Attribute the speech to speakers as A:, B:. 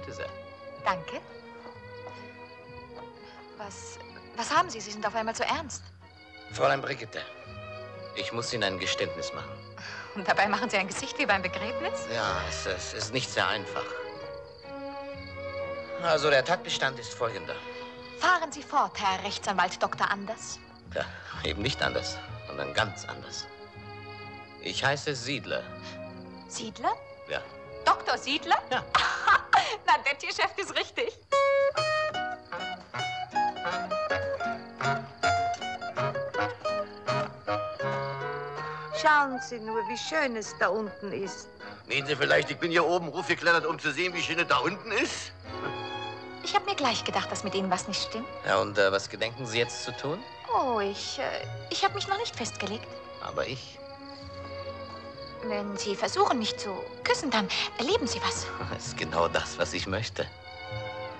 A: Bitte sehr.
B: Danke. Was haben Sie? Sie sind auf einmal so ernst.
A: Fräulein Brigitte, ich muss Ihnen ein Geständnis machen.
B: Und dabei machen Sie ein Gesicht wie beim Begräbnis?
A: Ja, es ist nicht sehr einfach. Also, der Tatbestand ist folgender.
B: Fahren Sie fort, Herr Rechtsanwalt Dr. Anders.
A: Ja, eben nicht anders, sondern ganz anders. Ich heiße Siedler.
B: Siedler?
A: Ja.
B: Dr. Siedler?
A: Ja.
B: Na, das Geschäft ist richtig.
C: Schauen Sie nur, wie schön es da unten ist.
D: Meinen Sie vielleicht, ich bin hier oben rufgeklettert, um zu sehen, wie schön es da unten ist?
B: Ich habe mir gleich gedacht, dass mit Ihnen was nicht stimmt.
A: Ja, und was gedenken Sie jetzt zu tun?
B: Oh, ich habe mich noch nicht festgelegt.
A: Aber ich.
B: Wenn Sie versuchen, mich zu küssen, dann erleben Sie was.
A: Das ist genau das, was ich möchte.